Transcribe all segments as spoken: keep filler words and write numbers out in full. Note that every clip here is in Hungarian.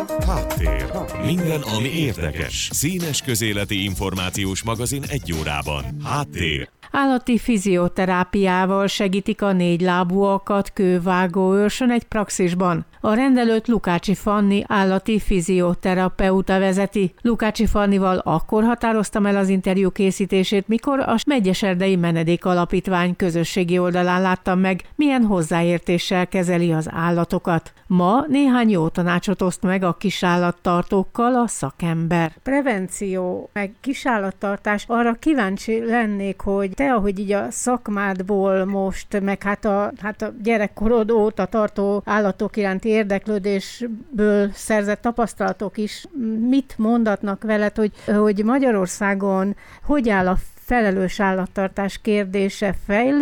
Háttér. Minden, ami érdekes. Színes közéleti információs magazin egy órában. Háttér. Állati fizioterápiával segítik a négylábúakat kővágó őrsön egy praxisban. A rendelőt Lukácsi Fanni állati fizioterapeuta vezeti. Lukácsi Fannival akkor határoztam el az interjú készítését, mikor a Megyeserdei Menedék Alapítvány közösségi oldalán láttam meg, milyen hozzáértéssel kezeli az állatokat. Ma néhány jó tanácsot oszt meg a kisállattartókkal a szakember. Prevenció, meg kisállattartás, arra kíváncsi lennék, hogy te, ahogy így a szakmádból most, meg hát a, hát a gyerekkorod óta tartó állatok iránti érdeklődésből szerzett tapasztalatok is mit mondatnak veled, hogy, hogy Magyarországon hogy áll a felelős állattartás kérdése?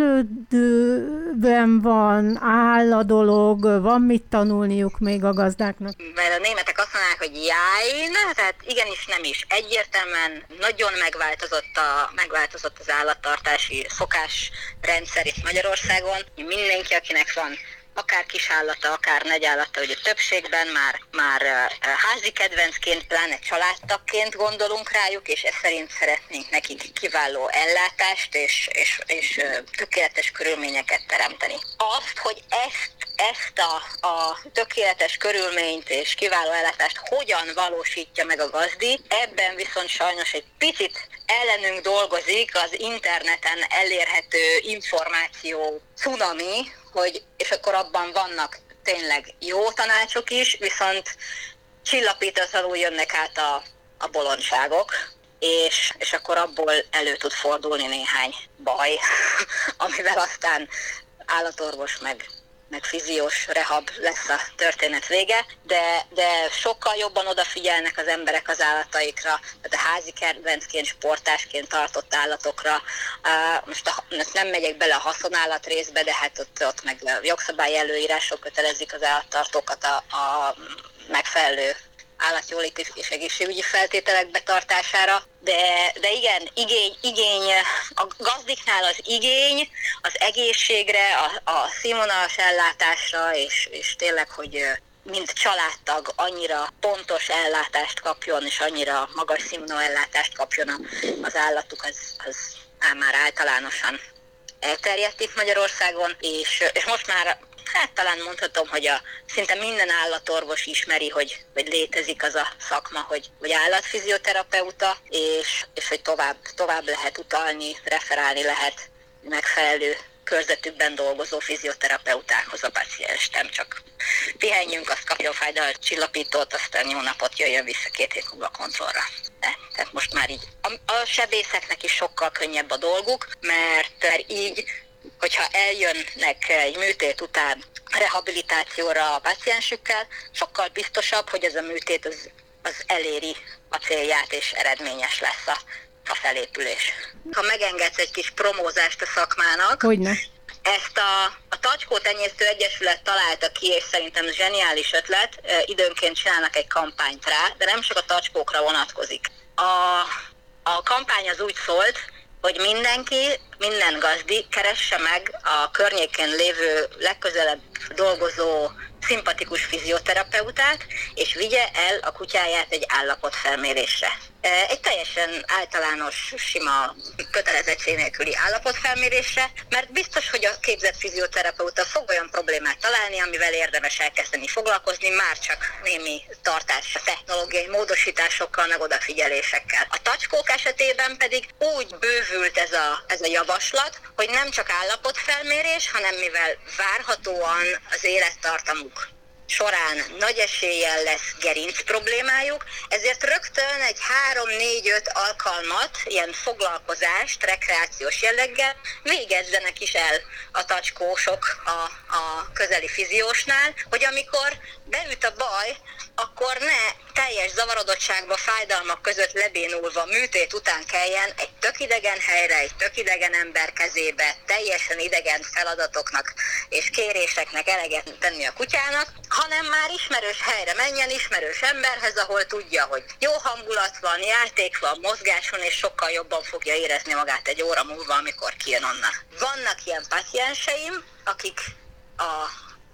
Fejlődőben van, áll a dolog, van mit tanulniuk még a gazdáknak? Mert a németek azt mondják, hogy jájn, tehát igenis nem is. Egyértelműen nagyon megváltozott, a, megváltozott az állattartási szokásrendszer itt Magyarországon. Mindenki, akinek van akár kisállata, akár nagyállata, ugye többségben már, már házi kedvencként, pláne családtagként gondolunk rájuk, és ez szerint szeretnénk nekik kiváló ellátást és, és, és tökéletes körülményeket teremteni. Azt, hogy ezt, ezt a, a tökéletes körülményt és kiváló ellátást hogyan valósítja meg a gazdi, ebben viszont sajnos egy picit ellenünk dolgozik az interneten elérhető információ cunami, hogy, és akkor abban vannak tényleg jó tanácsok is, viszont csillapítottanul jönnek át a, a bolondságok, és, és akkor abból elő tud fordulni néhány baj, amivel aztán állatorvos meg, meg fiziós rehab lesz a történet vége, de, de sokkal jobban odafigyelnek az emberek az állataikra, tehát a házi kedvencként, sportásként tartott állatokra. Most, a, most nem megyek bele a haszonállat részbe, de hát ott, ott meg jogszabályi előírások kötelezik az állattartókat a, a megfelelő állatjóléti és egészségügyi feltételek betartására, de, de igen, igény, igény, a gazdiknál az igény az egészségre, a, a színvonalas ellátásra, és, és tényleg, hogy mint családtag annyira pontos ellátást kapjon, és annyira magas színvonalú ellátást kapjon az állatuk, az, az már általánosan elterjedt itt Magyarországon, és, és most már hát talán mondhatom, hogy a, szinte minden állatorvos ismeri, hogy, hogy létezik az a szakma, hogy, hogy állatfizioterapeuta, és, és hogy tovább, tovább lehet utalni, referálni lehet megfelelő körzetükben dolgozó fizioterapeutákhoz a paciens. Nem csak pihenjünk, azt kapjon fájdalomcsillapítót, aztán jó napot, jöjjön vissza két hét múlva kontrollra. De, tehát most már így a, a sebészeknek is sokkal könnyebb a dolguk, mert, mert így hogyha eljönnek egy műtét után rehabilitációra a paciensükkel, sokkal biztosabb, hogy ez a műtét az, az eléri a célját, és eredményes lesz a, a felépülés. Ha megengedsz egy kis promózást a szakmának, hogyne? Ezt a, a Tacskó Tenyésztő Egyesület találta ki, és szerintem zseniális ötlet, időnként csinálnak egy kampányt rá, de nem csak a tacskókra vonatkozik. A, a kampány az úgy szólt, hogy mindenki, minden gazdi keresse meg a környéken lévő legközelebb dolgozó szimpatikus fizioterapeutát, és vigye el a kutyáját egy állapotfelmérésre. Egy teljesen általános, sima, kötelezettség nélküli állapotfelmérésre, mert biztos, hogy a képzett fizioterapeuta fog olyan problémát találni, amivel érdemes elkezdeni foglalkozni, már csak némi tartás technológiai módosításokkal, meg odafigyelésekkel. A tacskók esetében pedig úgy bővült ez a, ez a javaslat, hogy nem csak állapotfelmérés, hanem mivel várhatóan az élettartamuk során nagy eséllyel lesz gerinc problémájuk, ezért rögtön egy három-négy-öt alkalmat, ilyen foglalkozást, rekreációs jelleggel végezzenek is el a tacskósok a, a közeli fiziósnál, hogy amikor beüt a baj, akkor ne teljes zavarodottságba, fájdalmak között lebénulva műtét után kelljen egy tök idegen helyre, egy tök idegen ember kezébe, teljesen idegen feladatoknak és kéréseknek eleget tenni a kutyának, hanem már ismerős helyre menjen, ismerős emberhez, ahol tudja, hogy jó hangulat van, játék van, mozgás van, és sokkal jobban fogja érezni magát egy óra múlva, amikor kijön onnan. Vannak ilyen pacienseim, akik a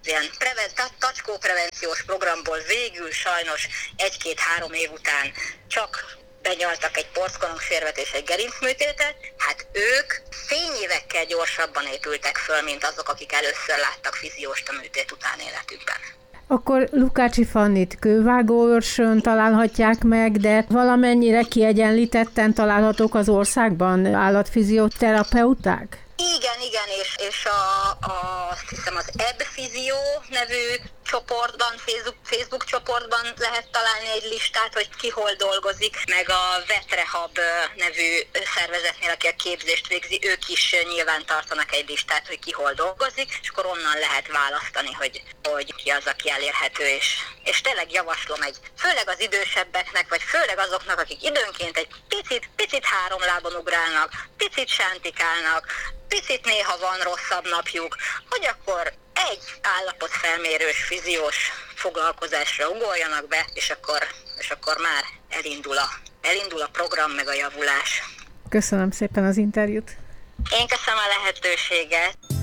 ilyen preven- tacskóprevenciós programból végül sajnos egy-két-három év után csak benyaltak egy porckorongférvet és egy gerincműtétet, hát ők fényévekkel gyorsabban épültek föl, mint azok, akik először láttak fizióst a műtét után életükben. Akkor Lukácsi Fannit kővágóőrsön találhatják meg, de valamennyire kiegyenlítetten találhatók az országban állatfizioterapeuták? Igen, igen, és, és a, a, azt hiszem az E B Physio nevű csoportban, Facebook, Facebook csoportban lehet találni egy listát, hogy ki hol dolgozik, meg a Vetrehab nevű szervezetnél, aki a képzést végzi, ők is nyilván tartanak egy listát, hogy ki hol dolgozik, és akkor onnan lehet választani, hogy, hogy ki az, aki elérhető, és, és tényleg javaslom egy, főleg az idősebbeknek, vagy főleg azoknak, akik időnként egy picit, picit három lábon ugrálnak, picit sántikálnak, picit néha van rosszabb napjuk, hogy akkor egy állapotfelmérős, fiziós foglalkozásra ugorjanak be, és akkor, és akkor már elindul a, elindul a program meg a javulás. Köszönöm szépen az interjút. Én köszönöm a lehetőséget.